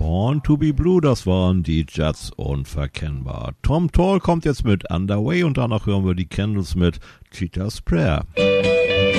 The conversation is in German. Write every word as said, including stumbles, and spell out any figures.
Born to be Blue, das waren die Jets unverkennbar. Tom Toll kommt jetzt mit Underway und danach hören wir die Candles mit Cheetah's Prayer.